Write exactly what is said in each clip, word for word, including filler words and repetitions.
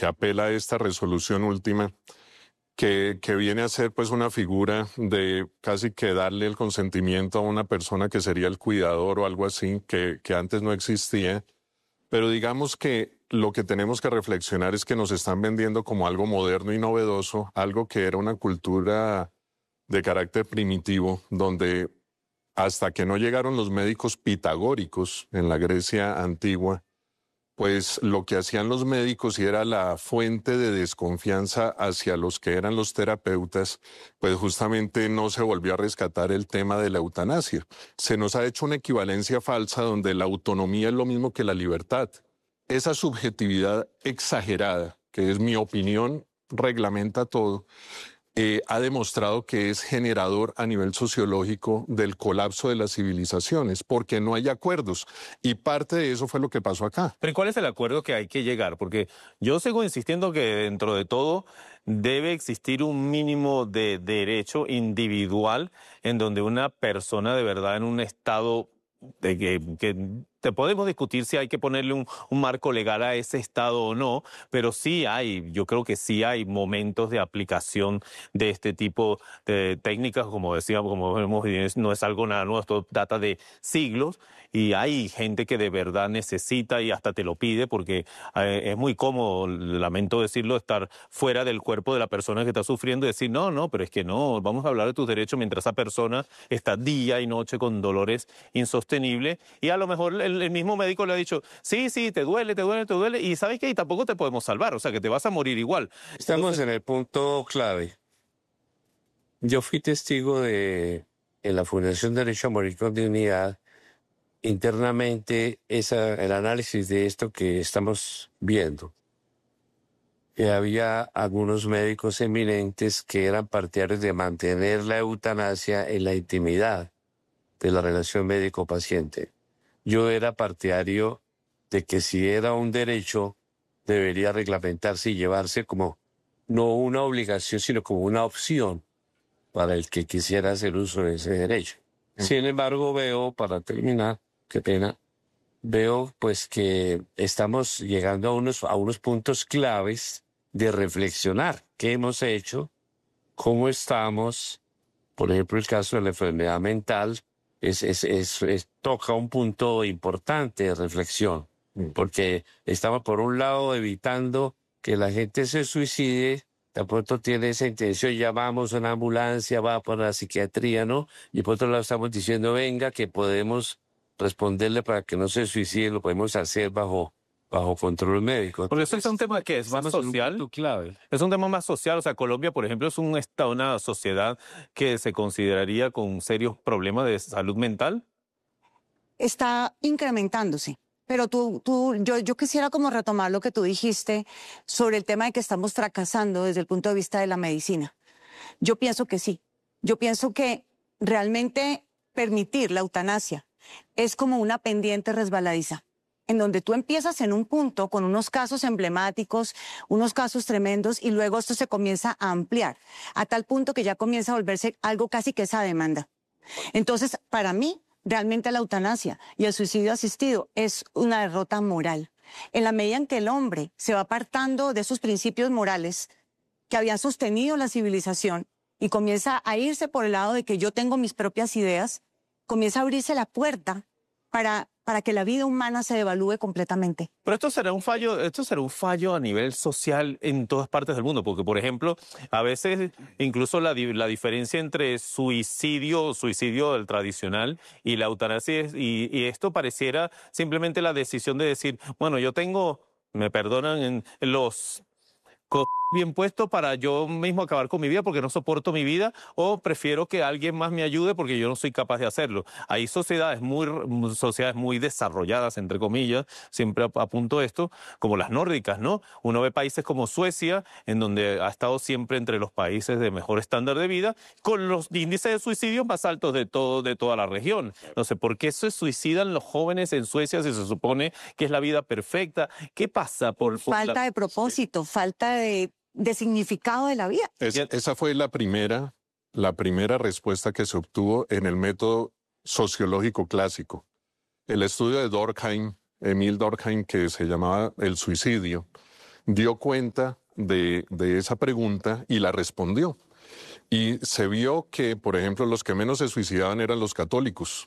que apela a esta resolución última, que, que viene a ser pues una figura de casi que darle el consentimiento a una persona que sería el cuidador o algo así, que, que antes no existía. Pero digamos que lo que tenemos que reflexionar es que nos están vendiendo como algo moderno y novedoso, algo que era una cultura de carácter primitivo, donde hasta que no llegaron los médicos pitagóricos en la Grecia antigua, pues lo que hacían los médicos y era la fuente de desconfianza hacia los que eran los terapeutas, pues justamente no se volvió a rescatar el tema de la eutanasia. Se nos ha hecho una equivalencia falsa donde la autonomía es lo mismo que la libertad. Esa subjetividad exagerada, que es mi opinión, reglamenta todo. Eh, ha demostrado que es generador a nivel sociológico del colapso de las civilizaciones, porque no hay acuerdos. Y parte de eso fue lo que pasó acá. Pero ¿cuál es el acuerdo que hay que llegar? Porque yo sigo insistiendo que dentro de todo debe existir un mínimo de derecho individual en donde una persona de verdad en un estado de que, que te podemos discutir si hay que ponerle un, un marco legal a ese estado o no, pero sí hay, yo creo que sí hay momentos de aplicación de este tipo de técnicas, como decíamos, como vemos, no es algo nada nuevo, esto data de siglos, y hay gente que de verdad necesita y hasta te lo pide, porque eh, es muy cómodo, lamento decirlo, estar fuera del cuerpo de la persona que está sufriendo y decir, no, no, pero es que no, vamos a hablar de tus derechos mientras esa persona está día y noche con dolores insostenibles, y a lo mejor el El, el mismo médico le ha dicho, sí, sí, te duele, te duele, te duele, y ¿sabes qué? Y tampoco te podemos salvar, o sea, que te vas a morir igual. Estamos Entonces, en el punto clave. Yo fui testigo de, en la Fundación Derecho a Morir con Dignidad, internamente, esa, el análisis de esto que estamos viendo. Que había algunos médicos eminentes que eran partidarios de mantener la eutanasia en la intimidad de la relación médico-paciente. Yo era partidario de que si era un derecho, debería reglamentarse y llevarse como no una obligación, sino como una opción para el que quisiera hacer uso de ese derecho. Sin embargo, veo, para terminar, qué pena, veo pues que estamos llegando a unos, a unos puntos claves de reflexionar qué hemos hecho, cómo estamos, por ejemplo, el caso de la enfermedad mental, Es, es, es, es, toca un punto importante de reflexión, porque estamos por un lado evitando que la gente se suicide, de pronto tiene esa intención, llamamos a una ambulancia, va por la psiquiatría, ¿no? Y por otro lado estamos diciendo, venga, que podemos responderle para que no se suicide, lo podemos hacer bajo... bajo control médico. Porque eso es un tema que es más social. Un clave. Es un tema más social. O sea, Colombia, por ejemplo, es un estado, una sociedad que se consideraría con serios problemas de salud mental. Está incrementándose. Pero tú, tú, yo, yo quisiera como retomar lo que tú dijiste sobre el tema de que estamos fracasando desde el punto de vista de la medicina. Yo pienso que sí. Yo pienso que realmente permitir la eutanasia es como una pendiente resbaladiza, en donde tú empiezas en un punto con unos casos emblemáticos, unos casos tremendos, y luego esto se comienza a ampliar, a tal punto que ya comienza a volverse algo casi que esa demanda. Entonces, para mí, realmente la eutanasia y el suicidio asistido es una derrota moral. En la medida en que el hombre se va apartando de esos principios morales que habían sostenido la civilización y comienza a irse por el lado de que yo tengo mis propias ideas, comienza a abrirse la puerta para... para que la vida humana se devalúe completamente. Pero esto será un fallo, esto será un fallo a nivel social en todas partes del mundo, porque, por ejemplo, a veces incluso la, la diferencia entre suicidio, suicidio del tradicional y la eutanasia, y, y esto pareciera simplemente la decisión de decir, bueno, yo tengo, me perdonan, en los... bien puesto para yo mismo acabar con mi vida porque no soporto mi vida, o prefiero que alguien más me ayude porque yo no soy capaz de hacerlo. Hay sociedades muy, sociedades muy desarrolladas, entre comillas, siempre apunto esto, como las nórdicas, ¿no? Uno ve países como Suecia, en donde ha estado siempre entre los países de mejor estándar de vida, con los índices de suicidio más altos de, todo, de toda la región. No sé, ¿por qué se suicidan los jóvenes en Suecia si se supone que es la vida perfecta? ¿Qué pasa por... por falta la... de propósito, falta de... de significado de la vida. Es, esa fue la primera, la primera respuesta que se obtuvo en el método sociológico clásico. El estudio de Durkheim, Emil Durkheim, que se llamaba El suicidio, dio cuenta de, de esa pregunta y la respondió. Y se vio que, por ejemplo, los que menos se suicidaban eran los católicos,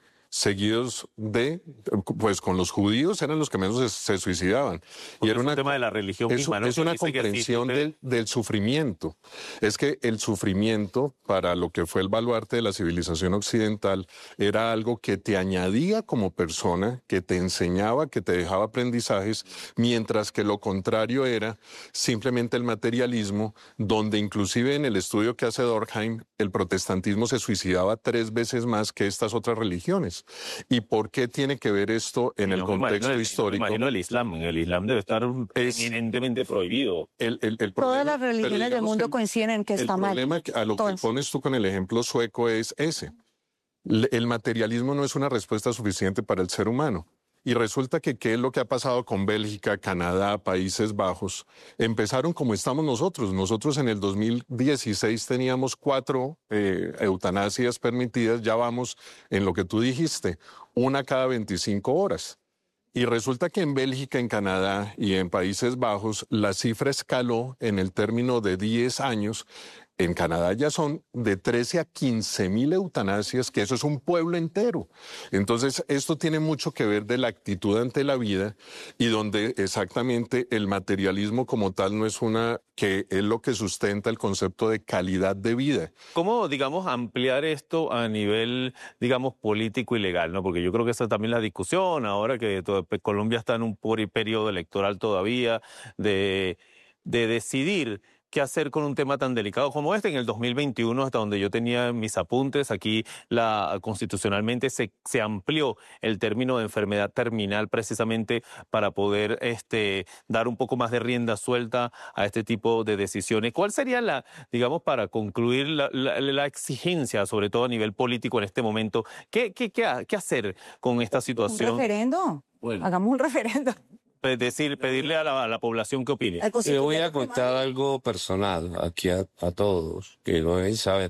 seguidos de, pues con los judíos eran los que menos se, se suicidaban. Porque y era es un una, tema de la religión es, misma, ¿no? es una Dice que comprensión sí, del, del sufrimiento. Es que el sufrimiento, para lo que fue el baluarte de la civilización occidental, era algo que te añadía como persona, que te enseñaba, que te dejaba aprendizajes, mientras que lo contrario era simplemente el materialismo, donde inclusive en el estudio que hace Durkheim, el protestantismo se suicidaba tres veces más que estas otras religiones. ¿Y por qué tiene que ver esto en Y el no me contexto imagino el- histórico? No me imagino el Islam. El Islam debe estar Es- eminentemente prohibido. El, el- el Todas problema- las pero religiones del digamos mundo que el- coinciden en que está El mal. problema que- a lo que Todas. pones tú con el ejemplo sueco es ese. Le- El materialismo no es una respuesta suficiente para el ser humano. Y resulta que qué es lo que ha pasado con Bélgica, Canadá, Países Bajos. Empezaron como estamos nosotros. Nosotros en el dos mil dieciséis teníamos cuatro eh, eutanasias permitidas. Ya vamos en lo que tú dijiste, una cada veinticinco horas. Y resulta que en Bélgica, en Canadá y en Países Bajos la cifra escaló en el término de diez años. En Canadá ya son de trece a quince mil eutanasias, que eso es un pueblo entero. Entonces, esto tiene mucho que ver de la actitud ante la vida y donde exactamente el materialismo como tal no es una, que es lo que sustenta el concepto de calidad de vida. ¿Cómo, digamos, ampliar esto a nivel, digamos, político y legal, ¿no? Porque yo creo que esa es también la discusión ahora que todo- Colombia está en un puri- periodo electoral todavía de, de decidir qué hacer con un tema tan delicado como este. En el dos mil veintiuno, hasta donde yo tenía mis apuntes, aquí la, constitucionalmente se, se amplió el término de enfermedad terminal precisamente para poder este, dar un poco más de rienda suelta a este tipo de decisiones. ¿Cuál sería la, digamos, para concluir la, la, la exigencia, sobre todo a nivel político en este momento? ¿Qué, qué, qué, ha- qué hacer con esta Un situación? referendo. Bueno. Hagamos un referendo. Es decir, pedirle a la, a la población que opine. El Le voy constituyente a contar algo personal aquí a, a todos, que lo deben saber.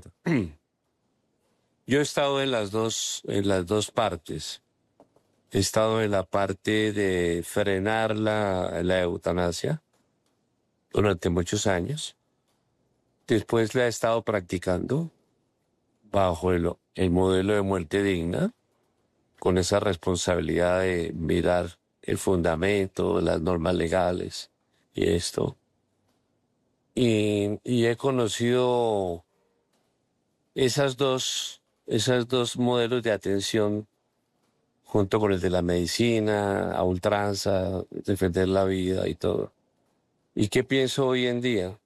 Yo he estado en las dos, en las dos partes. He estado en la parte de frenar la, la eutanasia durante muchos años. Después la he estado practicando bajo el, el modelo de muerte digna, con esa responsabilidad de mirar el fundamento, las normas legales y esto. Y, y he conocido esas dos, esas dos modelos de atención junto con el de la medicina, a ultranza, defender la vida y todo. ¿Y qué pienso hoy en día?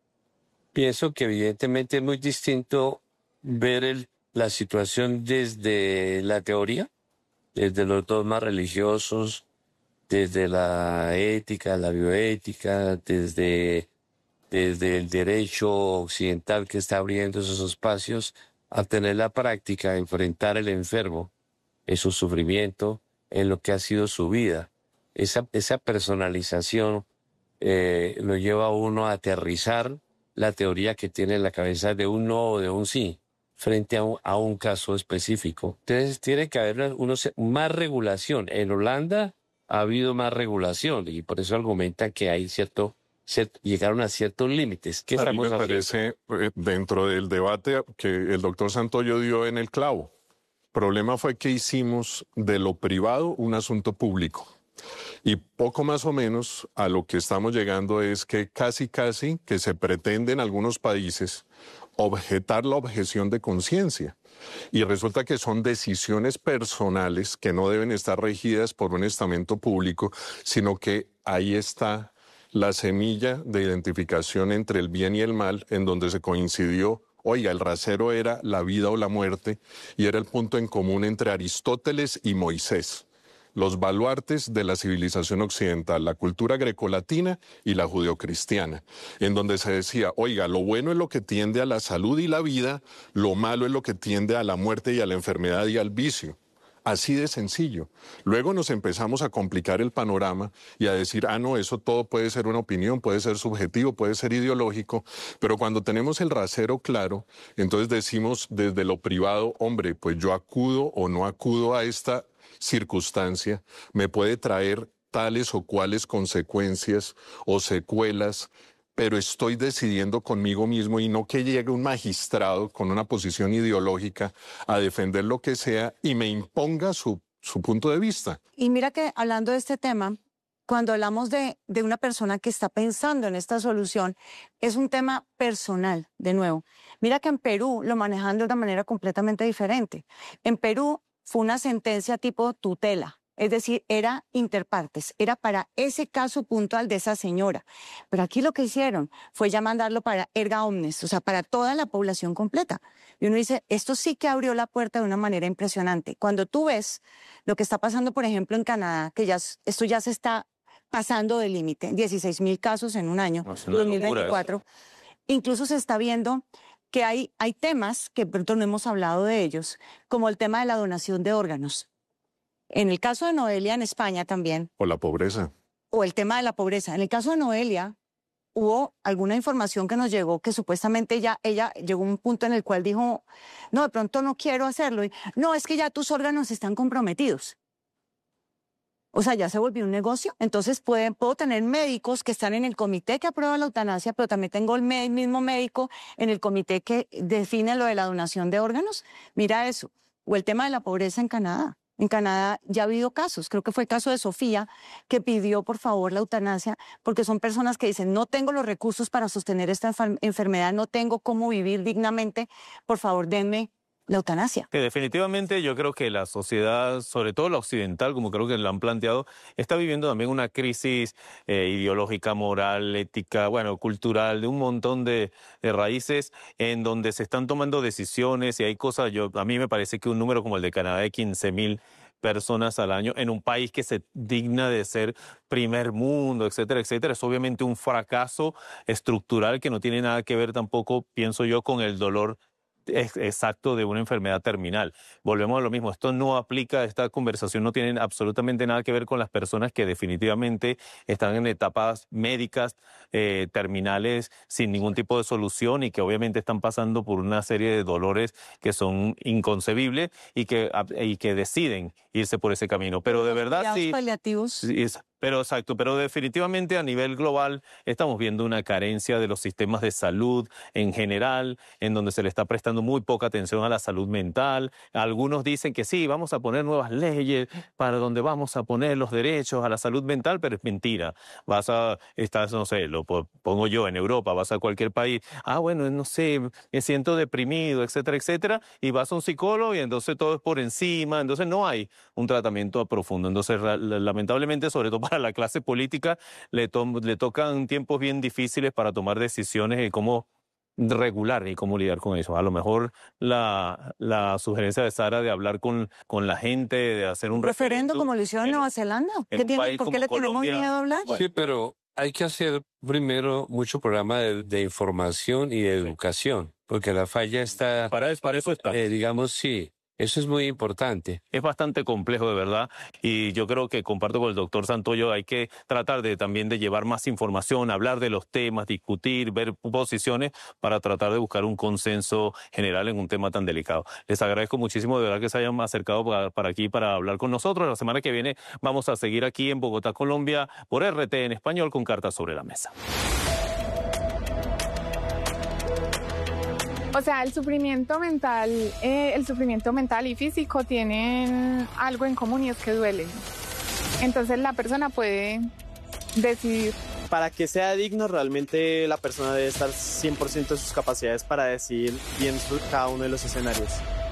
Pienso que evidentemente es muy distinto ver el, la situación desde la teoría, desde los dogmas religiosos, desde la ética, la bioética, desde, desde el derecho occidental que está abriendo esos espacios, a tener la práctica de enfrentar el enfermo en su sufrimiento, en lo que ha sido su vida. Esa, esa personalización eh, lo lleva a uno a aterrizar la teoría que tiene en la cabeza de un no o de un sí frente a un, a un caso específico. Entonces tiene que haber unos, más regulación. En Holanda ha habido más regulación y por eso argumentan que hay cierto, cierto llegaron a ciertos límites. ¿Qué A mí estamos me haciendo? parece, eh, dentro del debate que el doctor Santoyo dio en el clavo, el problema fue que hicimos de lo privado un asunto público. Y poco más o menos a lo que estamos llegando es que casi, casi que se pretende en algunos países objetar la objeción de conciencia. Y resulta que son decisiones personales que no deben estar regidas por un estamento público, sino que ahí está la semilla de identificación entre el bien y el mal, en donde se coincidió. Oiga, el rasero era la vida o la muerte y era el punto en común entre Aristóteles y Moisés, los baluartes de la civilización occidental, la cultura grecolatina y la judeocristiana, en donde se decía, oiga, lo bueno es lo que tiende a la salud y la vida, lo malo es lo que tiende a la muerte y a la enfermedad y al vicio. Así de sencillo. Luego nos empezamos a complicar el panorama y a decir, ah, no, eso todo puede ser una opinión, puede ser subjetivo, puede ser ideológico, pero cuando tenemos el rasero claro, entonces decimos desde lo privado, hombre, pues yo acudo o no acudo a esta circunstancia, me puede traer tales o cuales consecuencias o secuelas, pero estoy decidiendo conmigo mismo y no que llegue un magistrado con una posición ideológica a defender lo que sea y me imponga su, su punto de vista. Y mira que hablando de este tema, cuando hablamos de, de una persona que está pensando en esta solución, es un tema personal, de nuevo. Mira que en Perú lo manejan de una manera completamente diferente. En Perú fue una sentencia tipo tutela. Es decir, era interpartes, era para ese caso puntual de esa señora. Pero aquí lo que hicieron fue ya mandarlo para erga omnes, o sea, para toda la población completa. Y uno dice, esto sí que abrió la puerta de una manera impresionante. Cuando tú ves lo que está pasando, por ejemplo, en Canadá, que ya esto ya se está pasando del límite, dieciséis mil casos en un año, no, es dos mil veinticuatro, incluso se está viendo que hay, hay temas que pronto no hemos hablado de ellos, como el tema de la donación de órganos. En el caso de Noelia en España también. O la pobreza. O el tema de la pobreza. En el caso de Noelia hubo alguna información que nos llegó que supuestamente ella, ella llegó a un punto en el cual dijo, no, de pronto no quiero hacerlo. Y, no, es que ya tus órganos están comprometidos. O sea, ya se volvió un negocio. Entonces puede, puedo tener médicos que están en el comité que aprueba la eutanasia, pero también tengo el mismo médico en el comité que define lo de la donación de órganos. Mira eso. O el tema de la pobreza en Canadá. En Canadá ya ha habido casos, creo que fue el caso de Sofía, que pidió por favor la eutanasia, porque son personas que dicen, no tengo los recursos para sostener esta enfermedad, no tengo cómo vivir dignamente, por favor denme la eutanasia. Que definitivamente yo creo que la sociedad, sobre todo la occidental, como creo que lo han planteado, está viviendo también una crisis eh, ideológica, moral, ética, bueno, cultural, de un montón de, de raíces en donde se están tomando decisiones y hay cosas, yo a mí me parece que un número como el de Canadá de quince mil personas al año en un país que se digna de ser primer mundo, etcétera, etcétera, es obviamente un fracaso estructural que no tiene nada que ver tampoco, pienso yo, con el dolor exacto de una enfermedad terminal. Volvemos a lo mismo, esto no aplica, esta conversación no tiene absolutamente nada que ver con las personas que definitivamente están en etapas médicas eh, terminales sin ningún tipo de solución y que obviamente están pasando por una serie de dolores que son inconcebibles y que, y que deciden irse por ese camino. Pero de verdad sí... paliativos. sí es, Pero exacto, pero definitivamente a nivel global estamos viendo una carencia de los sistemas de salud en general, en donde se le está prestando muy poca atención a la salud mental. Algunos dicen que sí, vamos a poner nuevas leyes para donde vamos a poner los derechos a la salud mental, pero es mentira. Vas a, estás, no sé, lo pongo yo en Europa, vas a cualquier país, ah, bueno, no sé, me siento deprimido, etcétera, etcétera, y vas a un psicólogo y entonces todo es por encima, entonces no hay un tratamiento profundo. Entonces, lamentablemente, sobre todo para a la clase política le, to le tocan tiempos bien difíciles para tomar decisiones de cómo regular y cómo lidiar con eso. A lo mejor la, la sugerencia de Sara de hablar con, con la gente, de hacer un referendo como lo hicieron en Nueva Zelanda. ¿Qué tiene, ¿Por qué le tenemos miedo a hablar? Sí, pero hay que hacer primero mucho programa de, de información y de educación, porque la falla está... Para, para eso está. Eh, digamos, sí. Eso es muy importante. Es bastante complejo, de verdad, y yo creo que comparto con el doctor Santoyo, hay que tratar de también de llevar más información, hablar de los temas, discutir, ver posiciones para tratar de buscar un consenso general en un tema tan delicado. Les agradezco muchísimo, de verdad, que se hayan acercado para, para aquí para hablar con nosotros. La semana que viene vamos a seguir aquí en Bogotá, Colombia, por R T en español con Cartas sobre la Mesa. O sea, el sufrimiento mental, eh, el sufrimiento mental y físico tienen algo en común y es que duelen. Entonces la persona puede decidir. Para que sea digno, realmente la persona debe estar cien por ciento de sus capacidades para decidir bien cada uno de los escenarios.